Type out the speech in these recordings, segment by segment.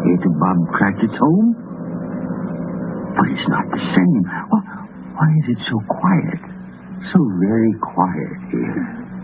here to Bob Cratchit's home. But it's not the same. Why is it so quiet? So very quiet here.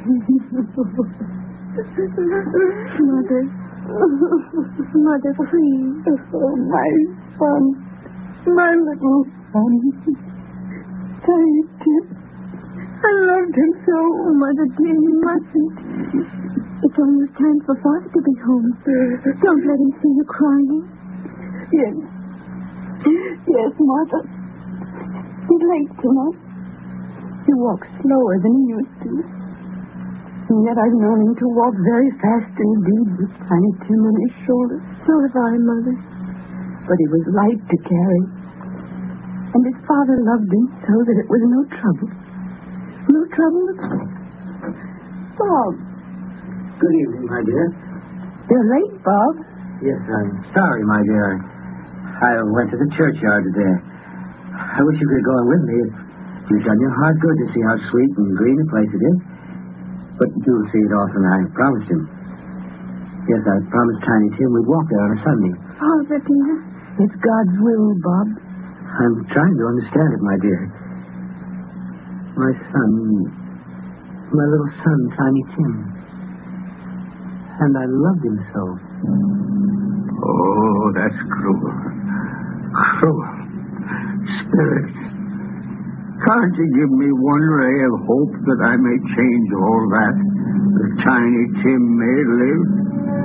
Mother, please. Oh, my son. My little son. Tiny Tim. I loved him so. Mother, dear, you mustn't. It's almost time for Father to be home. Don't let him see you crying. Yes. Yes, Mother. He's late tonight. He walks slower than he used to. And yet I've known him to walk very fast indeed with Tiny Tim on his shoulders. So have I, Mother. But he was light to carry. And his father loved him so that it was no trouble. No trouble at all. Bob. Good evening, my dear. You're late, Bob. Yes, I'm sorry, my dear. I went to the churchyard today. I wish you could go with me. You've done your heart good to see how sweet and green a place it is. But you'll see it often, I promised him. Yes, I promised Tiny Tim we'd walk there on a Sunday. Father, dear. It's God's will, Bob. I'm trying to understand it, my dear. My son, my little son, Tiny Tim. And I loved him so. Oh, that's cruel. Cruel. Spirit, can't you give me one ray of hope that I may change all that Tiny Tim may live?